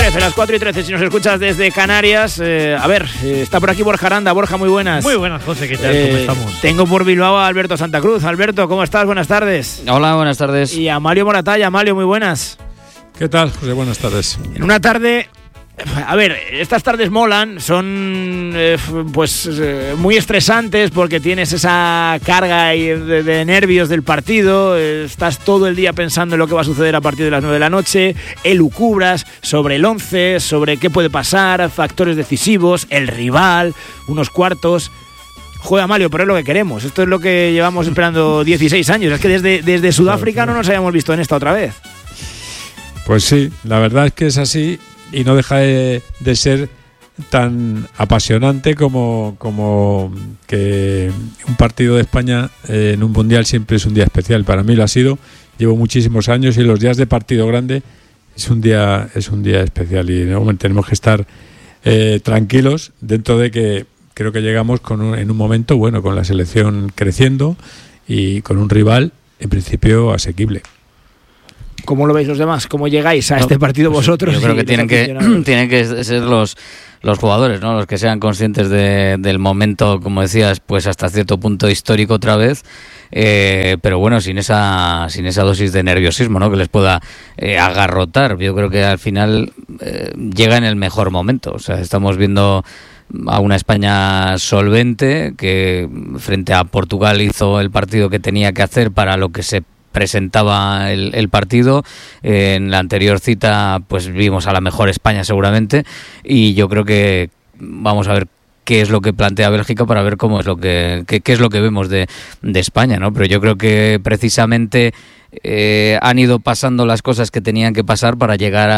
4:13, las 4:13, si nos escuchas desde Canarias. Está por aquí Borja Aranda. Borja, muy buenas. Muy buenas, José, ¿qué tal? ¿Cómo estamos? Tengo por Bilbao a Alberto Santa Cruz. Alberto, ¿cómo estás? Buenas tardes. Hola, buenas tardes. Y a Mario Moratalla. Mario, muy buenas. ¿Qué tal, José? Buenas tardes. En una tarde... estas tardes molan, son muy estresantes porque tienes esa carga de nervios del partido, estás todo el día pensando en lo que va a suceder a partir de las 9 de la noche, elucubras sobre el 11, sobre qué puede pasar, factores decisivos, el rival, unos cuartos. Juega Mario, pero es lo que queremos, esto es lo que llevamos esperando 16 años, es que desde Sudáfrica no nos habíamos visto en esta otra vez. Pues sí, la verdad es que es así. Y no deja de ser tan apasionante como que un partido de España en un mundial siempre es un día especial. Para mí lo ha sido, llevo muchísimos años y los días de partido grande es un día especial y tenemos que estar tranquilos dentro de que creo que llegamos en un momento bueno, con la selección creciendo y con un rival en principio asequible. ¿Cómo lo veis los demás? ¿Cómo llegáis a este partido vosotros? Yo creo que tienen que ser los jugadores, ¿no? Los que sean conscientes del momento, como decías, pues hasta cierto punto histórico otra vez, pero bueno, sin esa dosis de nerviosismo, ¿no? Que les pueda agarrotar. Yo creo que al final llega en el mejor momento. O sea, estamos viendo a una España solvente que frente a Portugal hizo el partido que tenía que hacer para lo que se presentaba el partido. En la anterior cita pues vimos a la mejor España seguramente, y yo creo que vamos a ver qué es lo que plantea Bélgica para ver cómo es lo qué es lo que vemos de España, ¿no? Pero yo creo que precisamente han ido pasando las cosas que tenían que pasar para llegar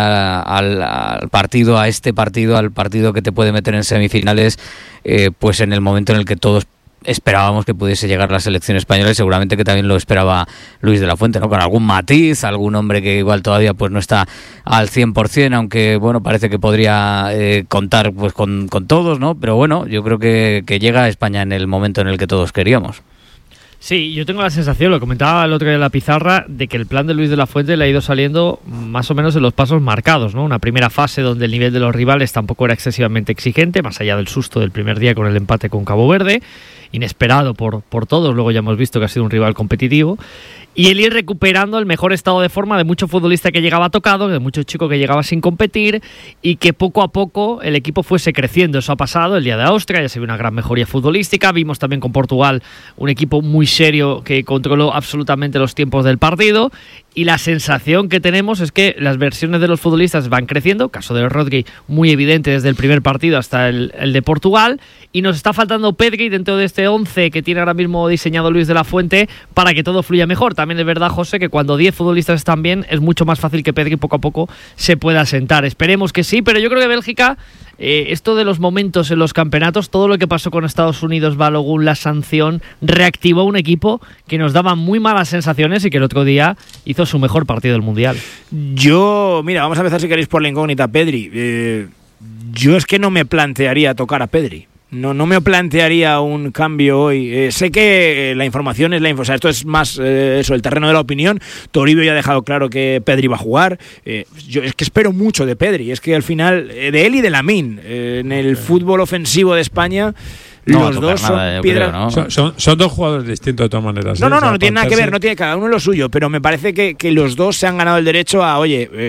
al partido, al partido que te puede meter en semifinales, pues en el momento en el que todos esperábamos que pudiese llegar la selección española, y seguramente que también lo esperaba Luis de la Fuente, ¿no? Con algún matiz, algún hombre que igual todavía pues no está al 100%, aunque bueno, parece que podría contar pues con todos, ¿no? Pero bueno, yo creo que llega a España en el momento en el que todos queríamos. Sí, yo tengo la sensación, lo comentaba el otro día en la pizarra, de que el plan de Luis de la Fuente le ha ido saliendo más o menos en los pasos marcados, ¿no? Una primera fase donde el nivel de los rivales tampoco era excesivamente exigente, más allá del susto del primer día con el empate con Cabo Verde, inesperado por todos, luego ya hemos visto que ha sido un rival competitivo, y el ir recuperando el mejor estado de forma de mucho futbolista que llegaba tocado, de mucho chico que llegaba sin competir, y que poco a poco el equipo fuese creciendo. Eso ha pasado el día de Austria, ya se vio una gran mejoría futbolística, vimos también con Portugal un equipo muy serio que controló absolutamente los tiempos del partido, y la sensación que tenemos es que las versiones de los futbolistas van creciendo, caso de Rodri muy evidente desde el primer partido hasta el de Portugal, y nos está faltando Pedri dentro de este 11 que tiene ahora mismo diseñado Luis de la Fuente para que todo fluya mejor. También es verdad, José, que cuando 10 futbolistas están bien es mucho más fácil que Pedri poco a poco se pueda asentar. Esperemos que sí, pero yo creo que Bélgica, esto de los momentos en los campeonatos, todo lo que pasó con Estados Unidos, Balogun, la sanción, reactivó un equipo que nos daba muy malas sensaciones y que el otro día hizo su mejor partido del Mundial. Vamos a empezar si queréis por la incógnita Pedri. Yo es que no me plantearía tocar a Pedri. No me plantearía un cambio hoy. Sé que la información es o sea, esto es más el terreno de la opinión. Toribio ya ha dejado claro que Pedri va a jugar. Yo es que espero mucho de Pedri. Es que al final, de él y de Lamine, en el fútbol ofensivo de España, los dos son piedras. ¿No? Son dos jugadores distintos de todas maneras. No tiene nada que ver, no tiene cada uno lo suyo, pero me parece que los dos se han ganado el derecho a,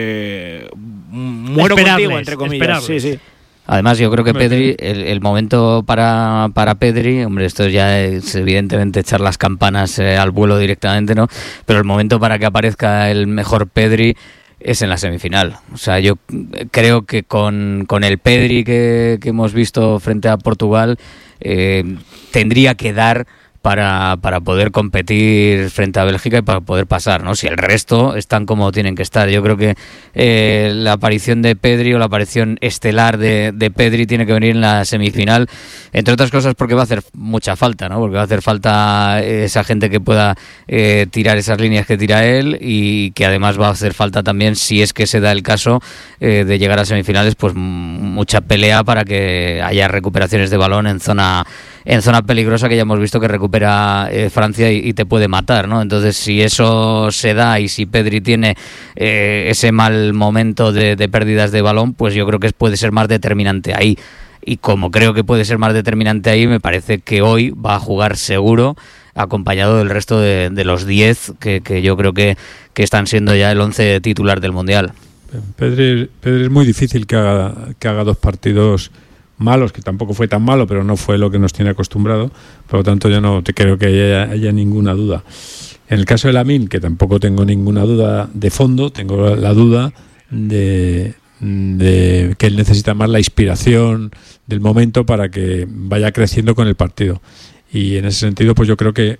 muero contigo, entre comillas. Sí. Además, yo creo que Pedri, el momento para Pedri, hombre, esto ya es evidentemente echar las campanas al vuelo directamente, ¿no? Pero el momento para que aparezca el mejor Pedri es en la semifinal. O sea, yo creo que con el Pedri que hemos visto frente a Portugal, tendría que dar para poder competir frente a Bélgica y para poder pasar, ¿no? Si el resto están como tienen que estar. Yo creo que la aparición de Pedri o la aparición estelar de Pedri tiene que venir en la semifinal, entre otras cosas porque va a hacer mucha falta, ¿no? Porque va a hacer falta esa gente que pueda tirar esas líneas que tira él, y que además va a hacer falta también, si es que se da el caso de llegar a semifinales, pues mucha pelea para que haya recuperaciones de balón en zona en zona peligrosa, que ya hemos visto que recupera Francia y te puede matar, ¿no? Entonces, si eso se da y si Pedri tiene ese mal momento de pérdidas de balón, pues yo creo que puede ser más determinante ahí. Y como creo que puede ser más determinante ahí, me parece que hoy va a jugar seguro, acompañado del resto de los 10 que yo creo que están siendo ya el 11 titular del Mundial. Pedri es muy difícil que haga 2 partidos malos, que tampoco fue tan malo, pero no fue lo que nos tiene acostumbrado. Por lo tanto, yo no creo que haya ninguna duda. En el caso de Lamine, que tampoco tengo ninguna duda de fondo, tengo la duda de que él necesita más la inspiración del momento para que vaya creciendo con el partido. Y en ese sentido, pues yo creo que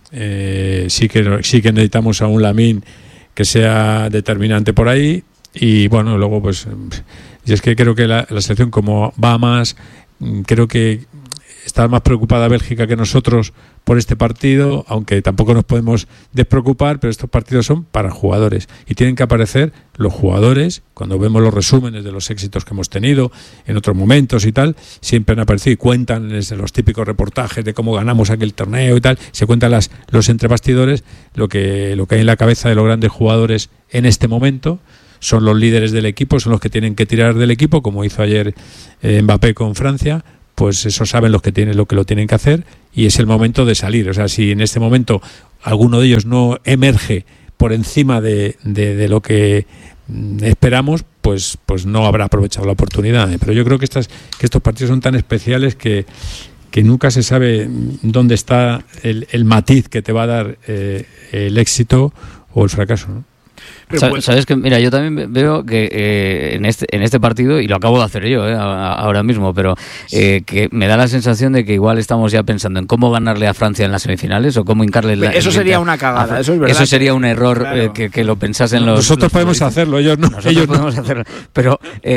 sí que necesitamos a un Lamine que sea determinante por ahí. Y bueno, luego pues y es que creo que la selección, como va más, creo que está más preocupada Bélgica que nosotros por este partido, aunque tampoco nos podemos despreocupar, pero estos partidos son para jugadores y tienen que aparecer los jugadores. Cuando vemos los resúmenes de los éxitos que hemos tenido en otros momentos y tal, siempre han aparecido y cuentan desde los típicos reportajes de cómo ganamos aquel torneo y tal, se cuentan los entrebastidores, lo que hay en la cabeza de los grandes jugadores en este momento. Son los líderes del equipo, son los que tienen que tirar del equipo, como hizo ayer Mbappé con Francia. Pues eso saben lo que lo tienen que hacer, y es el momento de salir. O sea, si en este momento alguno de ellos no emerge por encima de lo que esperamos, pues no habrá aprovechado la oportunidad. Pero yo creo que estos partidos son tan especiales que nunca se sabe dónde está el matiz que te va a dar el éxito o el fracaso, ¿no? Sabes que, mira, yo también veo que en este partido, y lo acabo de hacer yo ahora mismo, pero que me da la sensación de que igual estamos ya pensando en cómo ganarle a Francia en las semifinales o cómo hincarle eso sería una cagada, eso es verdad. Eso sería un error, claro. Que lo pensasen nosotros podemos hacerlo, ellos no. Nosotros podemos hacerlo, pero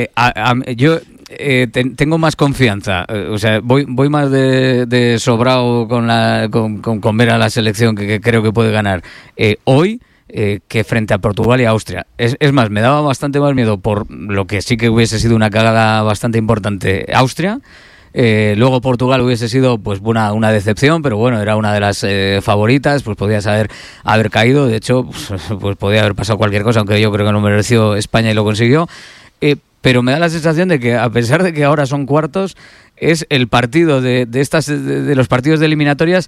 yo tengo más confianza, o sea, voy más de sobrado con ver a la selección que creo que puede ganar hoy, que frente a Portugal y a Austria. Es más, me daba bastante más miedo por lo que sí que hubiese sido una cagada bastante importante Austria. Luego Portugal hubiese sido pues una decepción, pero bueno, era una de las favoritas, pues podías haber caído. De hecho, pues podía haber pasado cualquier cosa, aunque yo creo que lo mereció España y lo consiguió. Pero me da la sensación de que, a pesar de que ahora son cuartos, es el partido de los partidos de eliminatorias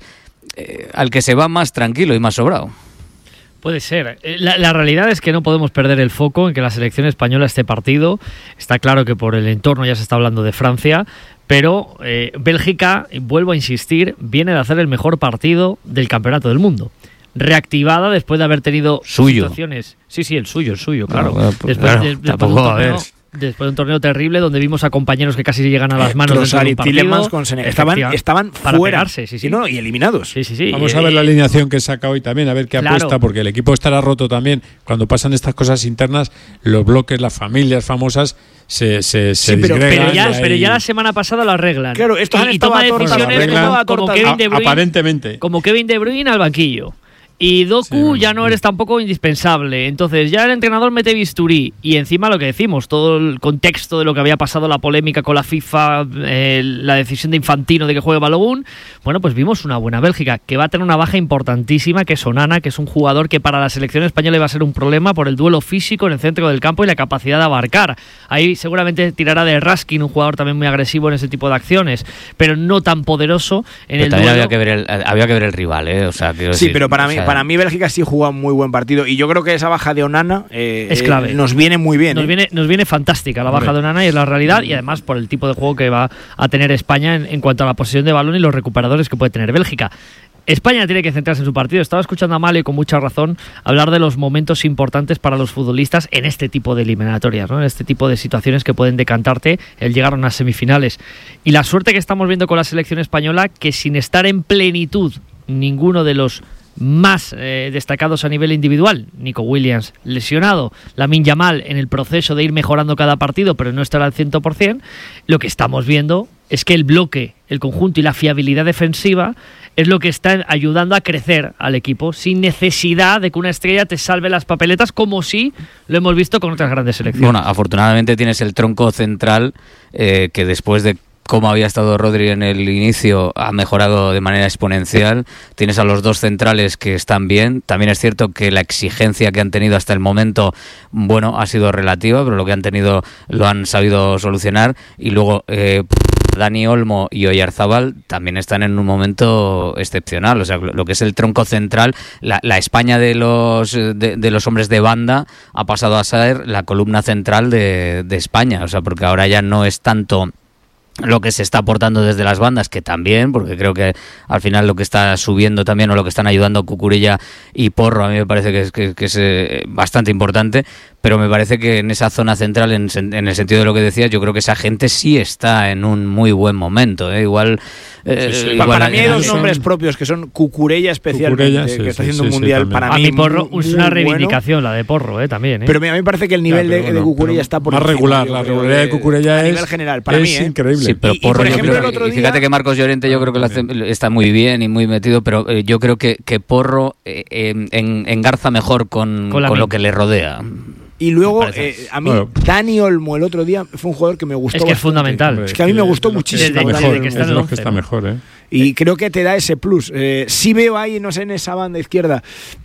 al que se va más tranquilo y más sobrado. Puede ser. La realidad es que no podemos perder el foco en que la selección española, este partido, está claro que por el entorno ya se está hablando de Francia, pero Bélgica, vuelvo a insistir, viene de hacer el mejor partido del campeonato del mundo. Reactivada después de haber tenido situaciones. Sí, el suyo, claro. No, pues, después de un torneo terrible donde vimos a compañeros que casi llegan a las manos dentro de un partido. Con estaban para fuera, pegarse, sí. Y eliminados. Sí. Vamos a ver la alineación que saca hoy también, a ver qué apuesta, porque el equipo estará roto también. Cuando pasan estas cosas internas, los bloques, las familias famosas se disgregan. Pero ya la semana pasada lo arreglan. Claro, esto y toma decisiones como Kevin De Bruyne, aparentemente. Como Kevin De Bruyne al banquillo. Y Doku ya no eres tampoco indispensable. Entonces ya el entrenador mete bisturí. Y encima lo que decimos, todo el contexto de lo que había pasado, la polémica con la FIFA, la decisión de Infantino de que juegue Balogun. Bueno, pues vimos una buena Bélgica, que va a tener una baja importantísima, que es Onana, que es un jugador que para la selección española iba a ser un problema por el duelo físico en el centro del campo y la capacidad de abarcar. Ahí seguramente tirará de Raskin, un jugador también muy agresivo en ese tipo de acciones, pero no tan poderoso en el duelo. Había que ver el rival, o sea, pero para mí Bélgica sí juega un muy buen partido, y yo creo que esa baja de Onana es clave. Nos viene muy bien. Nos viene fantástica la baja de Onana, y es la realidad, y además por el tipo de juego que va a tener España en cuanto a la posesión de balón y los recuperadores que puede tener Bélgica. España tiene que centrarse en su partido. Estaba escuchando a Male con mucha razón hablar de los momentos importantes para los futbolistas en este tipo de eliminatorias, ¿no? En este tipo de situaciones que pueden decantarte el llegar a unas semifinales. Y la suerte que estamos viendo con la selección española, que sin estar en plenitud ninguno de los más destacados a nivel individual, Nico Williams lesionado, Lamine Yamal en el proceso de ir mejorando cada partido pero no estar al 100%, lo que estamos viendo es que el bloque, el conjunto y la fiabilidad defensiva es lo que está ayudando a crecer al equipo sin necesidad de que una estrella te salve las papeletas, como si lo hemos visto con otras grandes selecciones. Bueno, afortunadamente tienes el tronco central que después de como había estado Rodri en el inicio, ha mejorado de manera exponencial. Tienes a los dos centrales que están bien. También es cierto que la exigencia que han tenido hasta el momento, bueno, ha sido relativa, pero lo que han tenido lo han sabido solucionar. Y luego Dani Olmo y Oyarzábal también están en un momento excepcional. O sea, lo que es el tronco central, la España de los hombres de banda ha pasado a ser la columna central de España. O sea, porque ahora ya no es tanto lo que se está aportando desde las bandas, que también, porque creo que al final lo que está subiendo también, o lo que están ayudando Cucurella y Porro, a mí me parece que es bastante importante, pero me parece que en esa zona central, en el sentido de lo que decías, yo creo que esa gente sí está en un muy buen momento, ¿eh? Igual para mí hay dos nombres propios, que son Cucurella especialmente, que está haciendo un mundial para mí. A mí Porro es una reivindicación, la de Porro, también. Pero a mí me parece que el nivel de Cucurella está por más encima, regular. La regularidad de Cucurella a nivel general, para mí, increíble. Sí, pero Porro, por ejemplo, yo creo, fíjate que Marcos Llorente yo creo que está muy bien y muy metido, pero yo creo que Porro engarza mejor con lo que le rodea. Y luego, a mí, Dani Olmo el otro día fue un jugador que me gustó. Es que es fundamental. Es que a mí me gustó muchísimo. Está mejor, ¿eh? Y creo que te da ese plus. Sí veo ahí, no sé, en esa banda izquierda.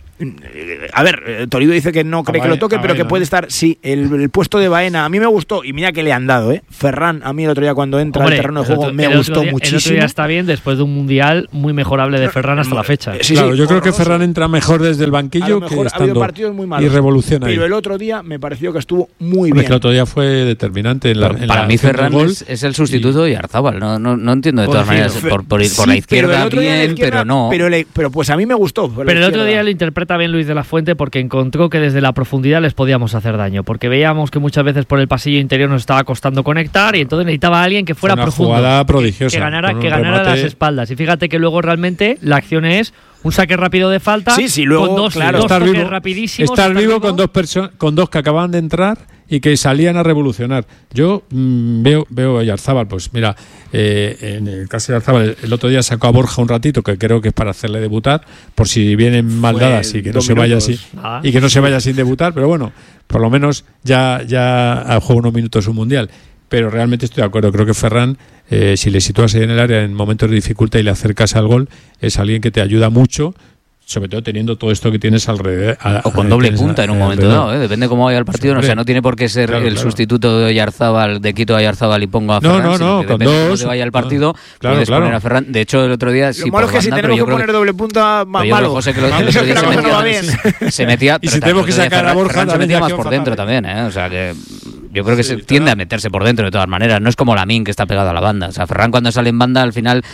A ver, Toribio dice que no cree que lo toque, pero que puede estar. Sí, el puesto de Baena a mí me gustó, y mira que le han dado, Ferran, a mí el otro día cuando entra al terreno de juego me gustó muchísimo. El otro día está bien, después de un mundial muy mejorable de Ferran hasta la fecha. Sí, claro, yo creo que Ferran entra mejor desde el banquillo, que estando, ha habido partidos muy malos, y revoluciona ahí. Pero el otro día me pareció que estuvo muy bien. El otro día fue determinante para mí Ferran es el sustituto de Oyarzábal. No entiendo de todas maneras, por la izquierda bien, pero no. Pero pues a mí me gustó. Pero el otro día lo interpreta bien Luis de la Fuente, porque encontró que desde la profundidad les podíamos hacer daño, porque veíamos que muchas veces por el pasillo interior nos estaba costando conectar, y entonces necesitaba a alguien que fuera profundo, jugada prodigiosa, que ganara las espaldas. Y fíjate que luego realmente la acción es un saque rápido de falta, luego, con dos toques rapidísimos. Estar vivo con dos que acababan de entrar y que salían a revolucionar. Yo veo a Oyarzábal, pues mira, en el caso de Oyarzábal, el otro día sacó a Borja un ratito, que creo que es para hacerle debutar, por si vienen mal dadas y que no se vaya así, y que no se vaya sin debutar, pero bueno, por lo menos ya juega unos minutos un mundial. Pero realmente estoy de acuerdo, creo que Ferran, si le sitúas ahí en el área en momentos de dificultad y le acercas al gol, es alguien que te ayuda mucho, sobre todo teniendo todo esto que tienes alrededor. O con doble punta en un momento dado, depende cómo vaya el partido. O sea, no tiene por qué ser el sustituto de Oyarzábal, de quito a Oyarzábal y pongo a Ferran. No, con dos. Cómo vaya el partido, puedes poner a Ferran. De hecho, el otro día lo malo es que si tenemos que poner doble punta, malo. José, que el otro día se metía. Y si tenemos que sacar a Borja, se metía más por dentro también, O sea, que yo creo que tiende a meterse por dentro de todas maneras. No es como Lamine, que está pegado a la banda. O sea, Ferran cuando sale en banda, al final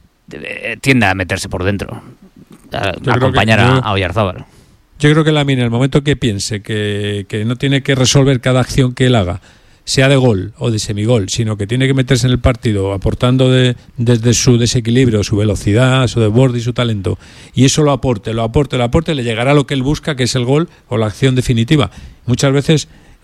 tiende a meterse por dentro, a acompañar a Oyarzábal. Yo creo que Lamine, en el momento que piense que no tiene que resolver cada acción que él haga, sea de gol o de semigol, sino que tiene que meterse en el partido aportando desde su desequilibrio, su velocidad, su desborde y su talento, y eso lo aporte, le llegará lo que él busca, que es el gol o la acción definitiva. Muchas veces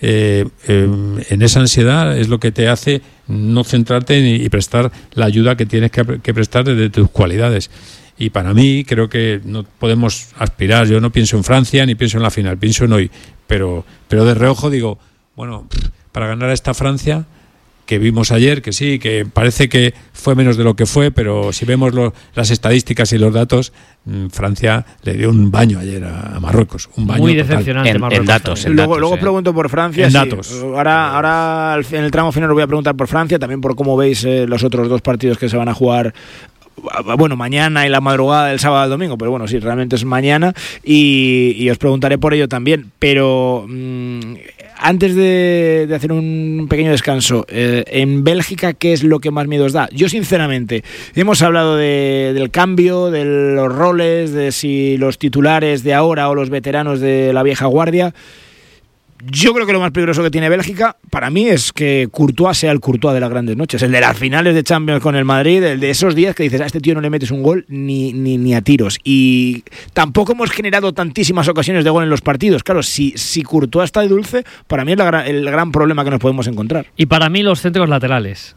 en esa ansiedad es lo que te hace no centrarte y prestar la ayuda que tienes que prestar desde tus cualidades. Y para mí creo que no podemos aspirar, yo no pienso en Francia ni pienso en la final, pienso en hoy, pero de reojo digo, bueno, para ganar a esta Francia que vimos ayer, que sí, que parece que fue menos de lo que fue, pero si vemos las estadísticas y los datos, Francia le dio un baño ayer a Marruecos, un baño muy total. Decepcionante Marruecos. En datos. Luego pregunto por Francia. En sí. datos. Ahora en el tramo final os voy a preguntar por Francia, también por cómo veis los otros dos partidos que se van a jugar. Bueno, mañana y la madrugada del sábado al domingo, pero bueno, sí, realmente es mañana y os preguntaré por ello también. Pero antes de hacer un pequeño descanso, en Bélgica, ¿qué es lo que más miedo os da? Yo, sinceramente, hemos hablado del cambio, de los roles, de si los titulares de ahora o los veteranos de la vieja guardia. Yo creo que lo más peligroso que tiene Bélgica, para mí, es que Courtois sea el Courtois de las grandes noches, el de las finales de Champions con el Madrid, el de esos días que dices, a este tío no le metes un gol ni a tiros. Y tampoco hemos generado tantísimas ocasiones de gol en los partidos. Claro, si Courtois está de dulce, para mí es el gran problema que nos podemos encontrar. Y para mí los centros laterales.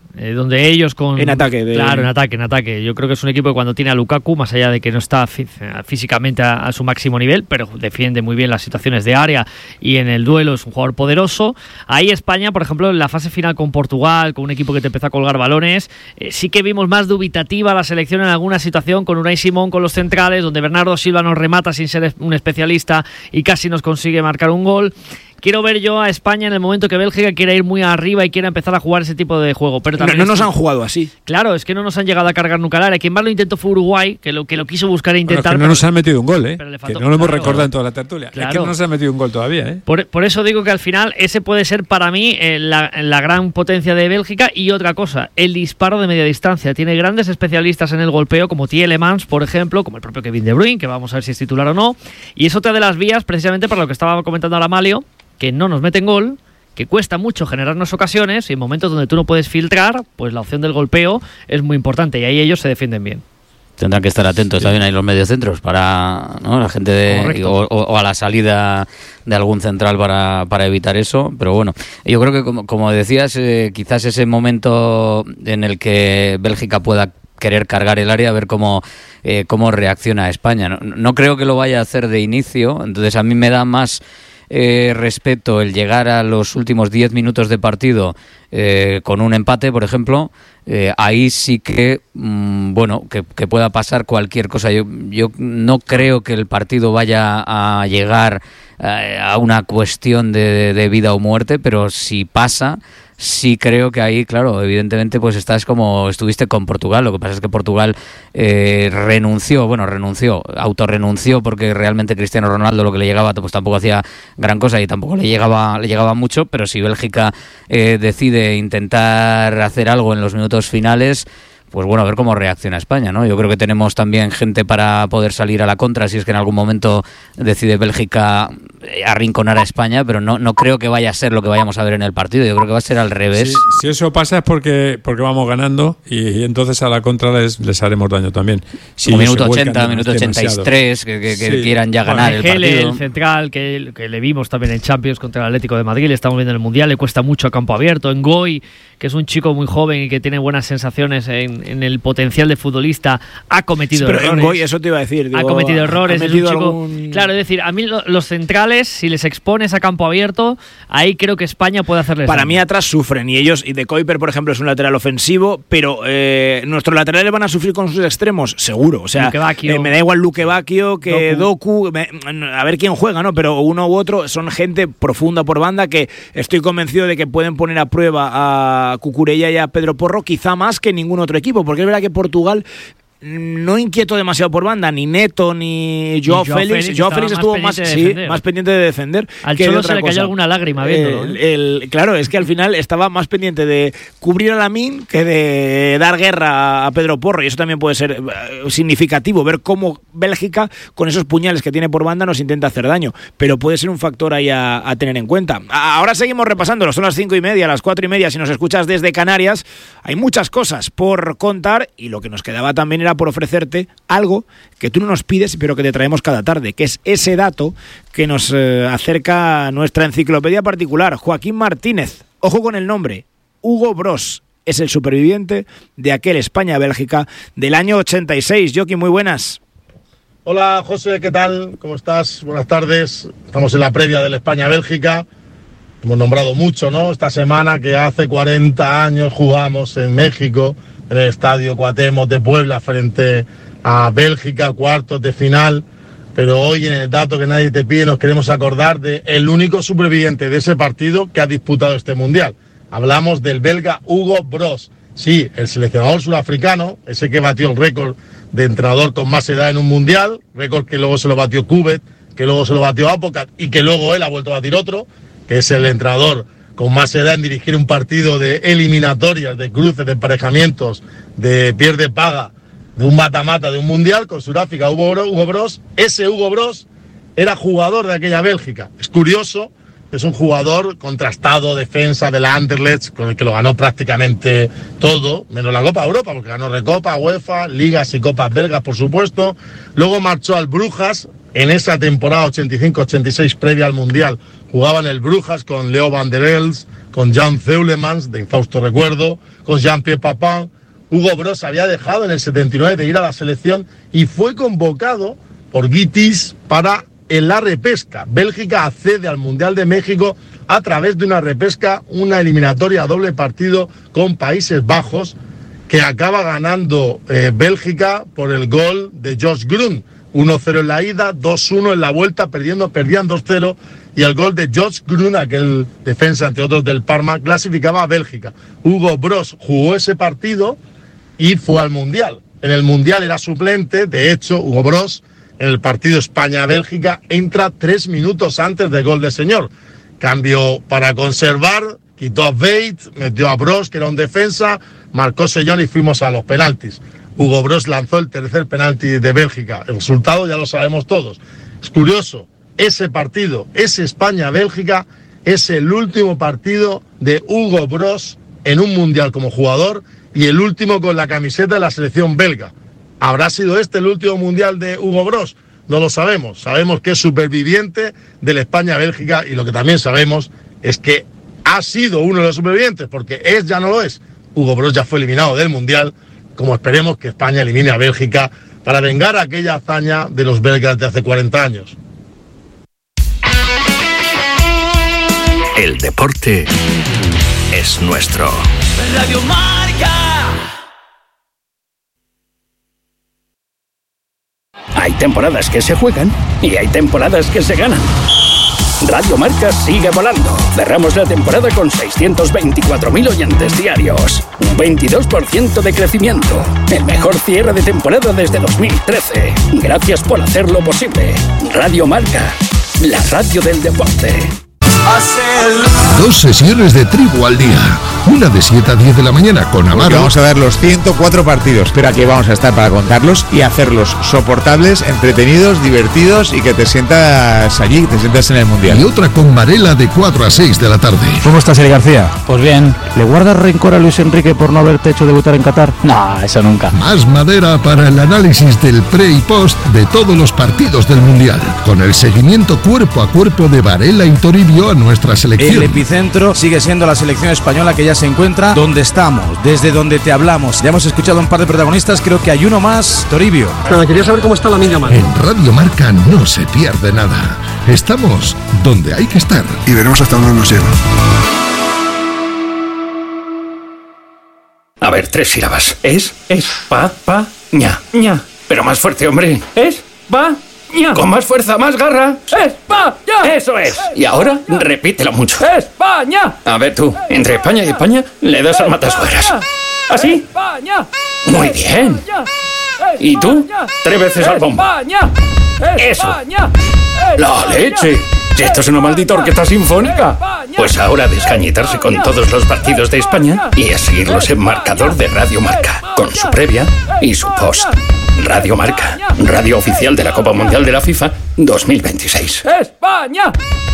donde ellos en ataque. Claro, en ataque. Yo creo que es un equipo que cuando tiene a Lukaku, más allá de que no está físicamente a su máximo nivel, pero defiende muy bien las situaciones de área y en el duelo es un jugador poderoso. Ahí España, por ejemplo, en la fase final con Portugal, con un equipo que te empezó a colgar balones, sí que vimos más dubitativa la selección en alguna situación, con Unai Simón con los centrales, donde Bernardo Silva nos remata sin ser un especialista y casi nos consigue marcar un gol. Quiero ver yo a España en el momento que Bélgica quiera ir muy arriba y quiera empezar a jugar ese tipo de juego. Pero también no nos han jugado así. Claro, es que no nos han llegado a cargar nunca el área. Quien más lo intentó fue Uruguay, que lo quiso buscar e intentar. Bueno, es que no nos han metido un gol, que no lo hemos recordado en toda la tertulia. Claro. Es que no nos han metido un gol todavía, Por eso digo que al final ese puede ser para mí la gran potencia de Bélgica. Y otra cosa, el disparo de media distancia. Tiene grandes especialistas en el golpeo, como Tielemans, por ejemplo, como el propio Kevin De Bruyne, que vamos a ver si es titular o no. Y es otra de las vías, precisamente para lo que estaba comentando ahora Malio, que no nos meten gol, que cuesta mucho generarnos ocasiones y en momentos donde tú no puedes filtrar, pues la opción del golpeo es muy importante y ahí ellos se defienden bien. Tendrán que estar atentos también ahí los mediocentros para, ¿no?, la gente o a la salida de algún central para evitar eso. Pero bueno, yo creo que como decías, quizás ese momento en el que Bélgica pueda querer cargar el área, a ver cómo reacciona España. No creo que lo vaya a hacer de inicio, entonces a mí me da más respeto el llegar a los últimos 10 minutos de partido con un empate, por ejemplo. Ahí sí que que pueda pasar cualquier cosa. Yo no creo que el partido vaya a llegar a una cuestión de vida o muerte, pero si pasa, sí creo que ahí, claro, evidentemente pues estás como estuviste con Portugal. Lo que pasa es que Portugal autorrenunció, porque realmente Cristiano Ronaldo lo que le llegaba pues tampoco hacía gran cosa y tampoco le llegaba mucho. Pero si Bélgica decide intentar hacer algo en los minutos finales, pues bueno, a ver cómo reacciona España, ¿no? Yo creo que tenemos también gente para poder salir a la contra si es que en algún momento decide Bélgica arrinconar a España, pero no creo que vaya a ser lo que vayamos a ver en el partido. Yo creo que va a ser al revés. Si eso pasa es porque vamos ganando y entonces a la contra les haremos daño también. Si minuto 80, minuto 83, que quieran ya ganar el partido. El central, que le vimos también en Champions contra el Atlético de Madrid, le estamos viendo en el Mundial, le cuesta mucho a campo abierto. En Ngoy, que es un chico muy joven y que tiene buenas sensaciones en el potencial de futbolista, ha cometido errores. En Ngoy, eso te iba a decir. Ha cometido errores. Es un chico... Claro, es decir, a mí los centrales, si les expones a campo abierto, ahí creo que España puede hacerles Para daño. mí atrás sufren, y De Kuyper, por ejemplo, es un lateral ofensivo, pero nuestros laterales van a sufrir con sus extremos, seguro. O sea, me da igual Luque Bacchio que Doku, a ver quién juega, ¿no? Pero uno u otro son gente profunda por banda que estoy convencido de que pueden poner a prueba a Cucurella y a Pedro Porro, quizá más que ningún otro equipo, porque es verdad que Portugal no inquietó demasiado por banda, ni Neto ni Joao Félix. Joao Félix estuvo más pendiente de defender. Al que Cholo de otra se le cosa. cayó alguna lágrima viéndolo. Claro, es que al final estaba más pendiente de cubrir a Lamine que de dar guerra a Pedro Porro, y eso también puede ser significativo, ver cómo Bélgica, con esos puñales que tiene por banda, nos intenta hacer daño, pero puede ser un factor ahí a tener en cuenta. Ahora seguimos repasándolo, son las 5:30, las 4:30, si nos escuchas desde Canarias. Hay muchas cosas por contar y lo que nos quedaba también era por ofrecerte algo que tú no nos pides pero que te traemos cada tarde, que es ese dato que nos acerca a nuestra enciclopedia particular. Joaquín Martínez, ojo con el nombre, Hugo Broos, es el superviviente de aquel España-Bélgica del año 86. Joaquín, muy buenas. Hola José, ¿qué tal? ¿Cómo estás? Buenas tardes. Estamos en la previa del España-Bélgica. Hemos nombrado mucho, ¿no? Esta semana que hace 40 años jugamos en México, en el Estadio Cuauhtémoc de Puebla, frente a Bélgica, cuartos de final. Pero hoy, en el dato que nadie te pide, nos queremos acordar de el único superviviente de ese partido que ha disputado este Mundial. Hablamos del belga Hugo Broos. Sí, el seleccionador surafricano, ese que batió el récord de entrenador con más edad en un Mundial, récord que luego se lo batió Coudet, que luego se lo batió Apocat y que luego él ha vuelto a batir otro, que es el entrenador con más edad en dirigir un partido de eliminatorias, de cruces, de emparejamientos, de pierde paga, de un mata-mata, de un Mundial, con Sudáfrica, Hugo Broos. Ese Hugo Broos era jugador de aquella Bélgica. Es curioso, es un jugador contrastado, defensa de la Anderlecht, con el que lo ganó prácticamente todo, menos la Copa de Europa, porque ganó Recopa, UEFA, Ligas y Copas belgas, por supuesto. Luego marchó al Brujas, en esa temporada 85-86 previa al Mundial. Jugaba en el Brujas con Leo van der Els, con Jan Zeulemans, de infausto recuerdo, con Jean-Pierre Papin. Hugo Broos había dejado en el 79 de ir a la selección y fue convocado por Guy Thys para la repesca. Bélgica accede al Mundial de México a través de una repesca, una eliminatoria a doble partido con Países Bajos, que acaba ganando Bélgica por el gol de Josh Grun. 1-0 en la ida, 2-1 en la vuelta, perdían 2-0, y el gol de Josh Grun, aquel defensa, entre otros, del Parma, clasificaba a Bélgica. Hugo Broos jugó ese partido y fue al Mundial. En el Mundial era suplente, de hecho, Hugo Broos, en el partido España-Bélgica, entra 3 minutos antes del gol de señor. Cambio para conservar, quitó a Bates, metió a Broos, que era un defensa, marcó señor y fuimos a los penaltis. Hugo Broos lanzó el tercer penalti de Bélgica. El resultado ya lo sabemos todos. Es curioso, ese partido, ese España-Bélgica, es el último partido de Hugo Broos en un Mundial como jugador y el último con la camiseta de la selección belga. ¿Habrá sido este el último Mundial de Hugo Broos? No lo sabemos. Sabemos que es superviviente de la España-Bélgica y lo que también sabemos es que ha sido uno de los supervivientes, porque ya no lo es. Hugo Broos ya fue eliminado del Mundial, como esperemos que España elimine a Bélgica para vengar aquella hazaña de los belgas de hace 40 años. El deporte es nuestro. Radio Marca. Hay temporadas que se juegan y hay temporadas que se ganan. Radio Marca sigue volando. Cerramos la temporada con 624.000 oyentes diarios. Un 22% de crecimiento. El mejor cierre de temporada desde 2013. Gracias por hacerlo posible. Radio Marca, la radio del deporte. 2 sesiones de Tribu al día. Una de 7 a 10 de la mañana con Amaro. Vamos a ver los 104 partidos. Pero aquí vamos a estar para contarlos y hacerlos soportables, entretenidos, divertidos y que te sientas allí, te sientas en el Mundial. Y otra con Varela de 4 a 6 de la tarde. ¿Cómo estás, Eli García? Pues bien. ¿Le guardas rencor a Luis Enrique por no haberte hecho debutar en Qatar? No, eso nunca. Más madera para el análisis del pre y post de todos los partidos del Mundial. Con el seguimiento cuerpo a cuerpo de Varela y Toribio a nuestra selección. El epicentro sigue siendo la selección española, que ya se encuentra donde estamos, desde donde te hablamos. Ya hemos escuchado un par de protagonistas, creo que hay uno más, Toribio. Nada, quería saber cómo está la Lamine Yamal. En Radio Marca no se pierde nada. Estamos donde hay que estar. Y veremos hasta dónde nos lleva. A ver, 3 sílabas. Ña. Pero más fuerte, hombre. Ña. Con más fuerza, más garra. España. Eso es. Y ahora, repítelo mucho. España. A ver tú, entre España y España, le das al matasuegras. ¿Así? España. Muy bien. ¿Y tú? 3 veces al bombo. España. Eso. ¡La leche! Si esto es una maldita orquesta sinfónica. Pues ahora a descañitarse con todos los partidos de España y a seguirlos en marcador de Radio Marca, con su previa y su post. Radio Marca, radio oficial de la Copa Mundial de la FIFA 2026. España.